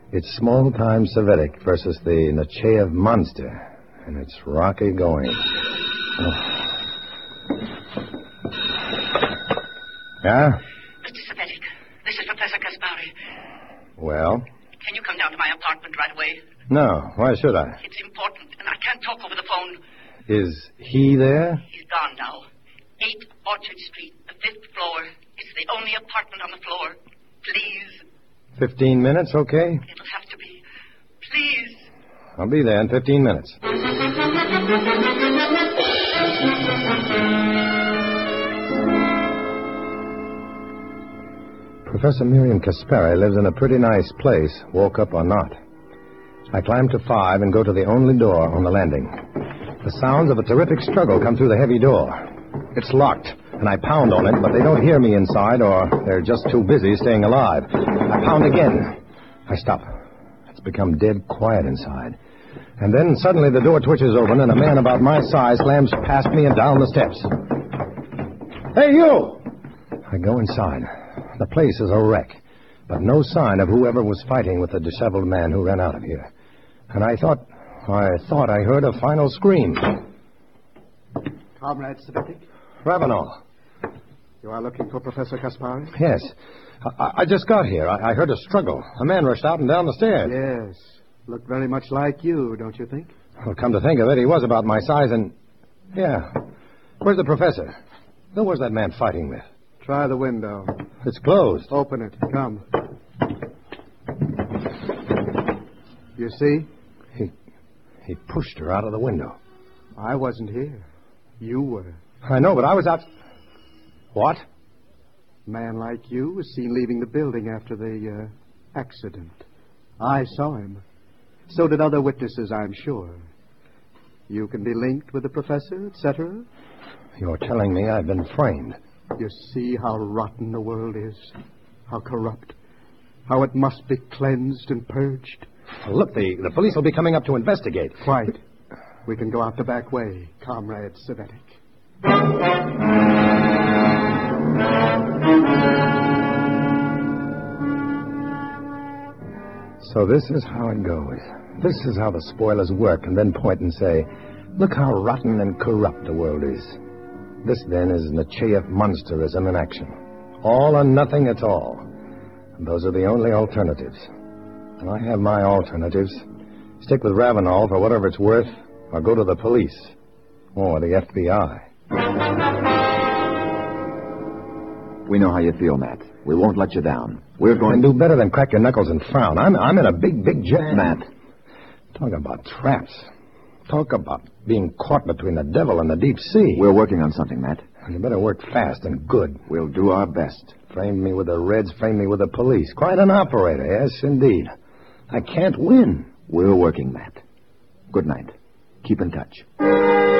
It's small-time Sovitic versus the Nechayev monster, and it's rocky going. Yeah? Mr. Sovitic, this is Professor Kaspari. Well? Can you come down to my apartment right away? No, why should I? It's important, and I can't talk over the phone. Is he there? He's gone now. 8 Orchard Street, the 5th floor. It's the only apartment on the floor. Please. 15 minutes, okay? It'll have to be. Please. I'll be there in 15 minutes. Professor Miriam Kaspari lives in a pretty nice place, woke up or not. I climb to 5 and go to the only door on the landing. The sounds of a terrific struggle come through the heavy door. It's locked, and I pound on it, but they don't hear me inside, or they're just too busy staying alive. I pound again. I stop. It's become dead quiet inside. And then suddenly the door twitches open, and a man about my size slams past me and down the steps. Hey, you! I go inside. The place is a wreck, but no sign of whoever was fighting with the disheveled man who ran out of here. And I thought I heard a final scream. Comrade Savitic? Ravenel. You are looking for Professor Kaspari? Yes. I just got here. I heard a struggle. A man rushed out and down the stairs. Yes. Looked very much like you, don't you think? Well, come to think of it, he was about my size and... Yeah. Where's the professor? Who was that man fighting with? Try the window. It's closed. Open it. Come. You see? He pushed her out of the window. I wasn't here. You were. I know, but I was out... What? A man like you was seen leaving the building after the accident. I saw him. So did other witnesses, I'm sure. You can be linked with the professor, etc.? You're telling me I've been framed. You see how rotten the world is, how corrupt, how it must be cleansed and purged. Look, the police will be coming up to investigate. Quite. We can go out the back way, Comrade Savitic. So this is how it goes. This is how the spoilers work, and then point and say, look how rotten and corrupt the world is. This, then, is Nechayev monsterism in action. All or nothing at all. And those are the only alternatives. And I have my alternatives. Stick with Ravenel for whatever it's worth, or go to the police. Or the FBI. We know how you feel, Matt. We won't let you down. We're going to do better than crack your knuckles and frown. I'm in a big jam. Matt. Talk about traps. Talk about being caught between the devil and the deep sea. We're working on something, Matt. You better work fast and good. We'll do our best. Frame me with the Reds, frame me with the police. Quite an operator, yes, indeed. I can't win. We're working, Matt. Good night. Keep in touch.